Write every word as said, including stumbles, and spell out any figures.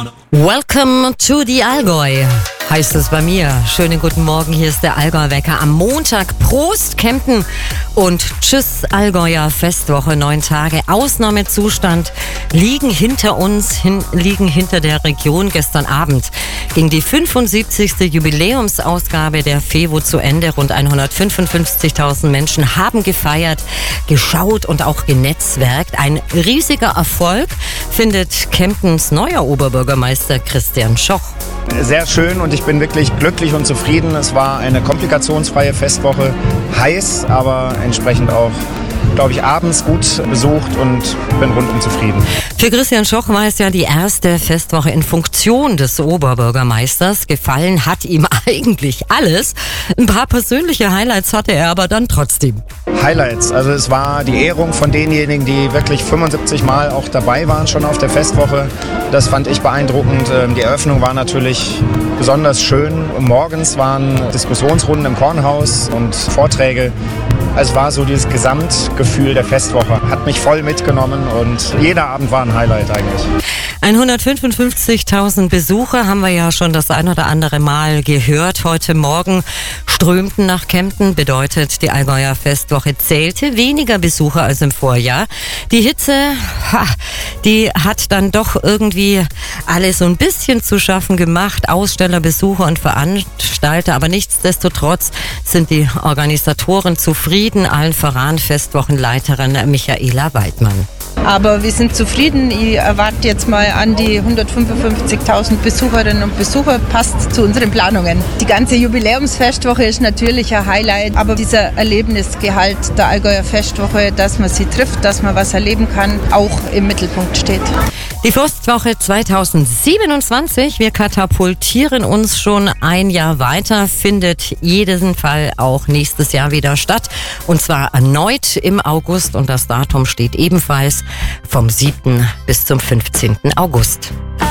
Welcome to the Allgäu, heißt es bei mir. Schönen guten Morgen, hier ist der Allgäu-Wecker am Montag. Prost, Kempten und tschüss, Allgäuer Festwoche. Neun Tage Ausnahmezustand liegen hinter uns, hin, liegen hinter der Region. Gestern Abend ging die fünfundsiebzigste Jubiläumsausgabe der FEWO zu Ende. Rund hundertfünfundfünfzigtausend Menschen haben gefeiert, geschaut und auch genetzwerkt. Ein riesiger Erfolg, findet Kemptens neuer Oberbürgermeister Christian Schoch. Sehr schön und ich bin wirklich glücklich und zufrieden. Es war eine komplikationsfreie Festwoche, heiß, aber entsprechend auch, glaube ich, abends gut besucht und bin rundum zufrieden. Für Christian Schoch war es ja die erste Festwoche in Funktion des Oberbürgermeisters. Gefallen hat ihm eigentlich alles. Ein paar persönliche Highlights hatte er aber dann trotzdem. Highlights, also es war die Ehrung von denjenigen, die wirklich fünfundsiebzig Mal auch dabei waren schon auf der Festwoche. Das fand ich beeindruckend. Die Eröffnung war natürlich besonders schön. Morgens waren Diskussionsrunden im Kornhaus und Vorträge. Es war so dieses Gesamtgefühl der Festwoche. Hat mich voll mitgenommen und jeder Abend war ein Highlight eigentlich. hundertfünfundfünfzigtausend Besucher haben wir ja schon das ein oder andere Mal gehört. Heute Morgen strömten nach Kempten, bedeutet, die Allgäuer Festwoche zählte weniger Besucher als im Vorjahr. Die Hitze, ha, die hat dann doch irgendwie alles so ein bisschen zu schaffen gemacht. Aussteller, Besucher und Veranstalter, aber nichtsdestotrotz sind die Organisatoren zufrieden. Allen voran Festwochenleiterin Michaela Weidmann. Aber wir sind zufrieden. Ich erwarte jetzt mal an die hundertfünfundfünfzigtausend Besucherinnen und Besucher. Passt zu unseren Planungen. Die ganze Jubiläumsfestwoche ist natürlich ein Highlight. Aber dieser Erlebnisgehalt der Allgäuer Festwoche, dass man sie trifft, dass man was erleben kann, auch im Mittelpunkt steht. Die Festwoche zweitausendsiebenundzwanzig, wir katapultieren uns schon ein Jahr weiter, findet jeden Fall auch nächstes Jahr wieder statt. Und zwar erneut im August und das Datum steht ebenfalls vom siebten bis zum fünfzehnten August.